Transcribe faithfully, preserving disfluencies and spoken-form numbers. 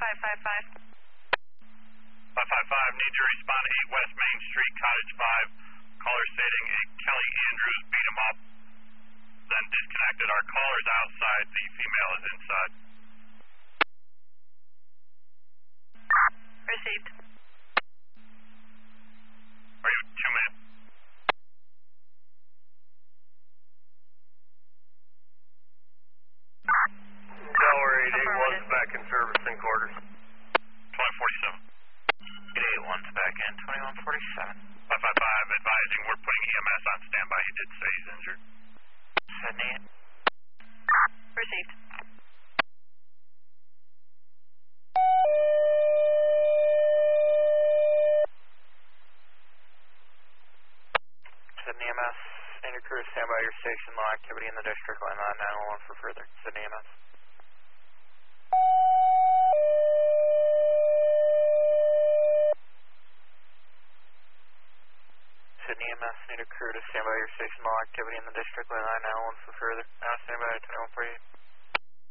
five five five. five five five, need to respond to eight West Main Street, Cottage five. Caller stating a Kelly Andrews beat him up, then disconnected. Our caller's outside, the female is inside. Received. Are you two men? Tower eight eight one's back in service in quarters. twenty forty-seven. eight eight one's back in, twenty-one forty-seven. five five five, advising we're putting E M S on standby. He did say he's injured. Sydney. Received. Sydney E M S, need your crew to stand by your station. Low activity in the district. Line nine nine one for further. Sydney E M S. Sydney E M S, need a crew to stand by your station. Low activity in the district. Line nine nine one for further. Now stand by twenty-one forty-eight.